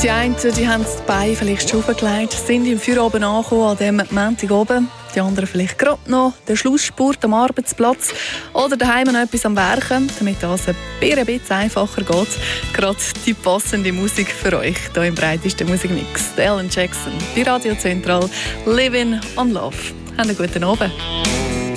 Die einen die haben die Beine vielleicht schon aufgelegt, sind im Feierabend angekommen, an diesem Montag oben. Die anderen vielleicht gerade noch den Schlussspurt am Arbeitsplatz oder daheim noch etwas am Werken, damit das ein bisschen einfacher geht. Gerade die passende Musik für euch hier im breitesten Musikmix. Alan Jackson bei Radio Zentral, Living on Love. Habt einen guten Abend.